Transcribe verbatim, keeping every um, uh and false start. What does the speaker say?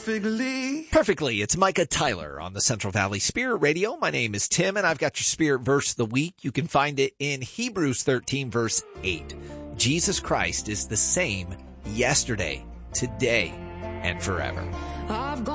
perfectly. Perfectly. It's Micah Tyler on the Central Valley Spirit Radio. My name is Tim, and I've got your Spirit verse of the week. You can find it in Hebrews thirteen, verse eight. Jesus Christ is the same yesterday, today, and forever. I've